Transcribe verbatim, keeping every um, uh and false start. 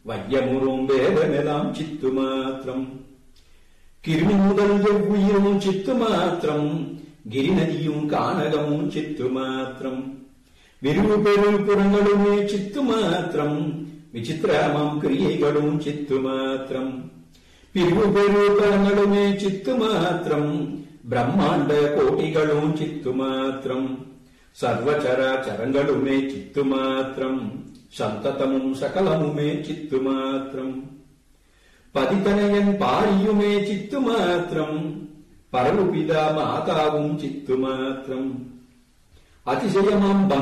வையமுறும் வேதமெல்லாம் சித்து மாத்திரம். கிருமி முதல் எவ்வுயிரும் சித்து மாத்திரம். கிரிநதியும் கானகமும் சித்து மாத்திரம். விரிவு பெரு புறங்களுமே சித்து மாத்திரம். விசித்திரமாம் கிரியைகளும் சித்து மாத்திரம். பிரிவு பெரு பலங்களுமே சித்து மாத்திரம். பிரம்மாண்ட கோட்டிகளும் சித்து மாத்திரம். சர்வச்சராச்சரங்களுமே சித்து மாத்திரம். சந்ததமும் சகலமுமே சித்து மாத்திரம். பதித்தனையன் பாரியுமே சித்து மாத்திரம். பரவுபிதா மாதாவும் சித்து மாத்திரம். அதிசயமாம்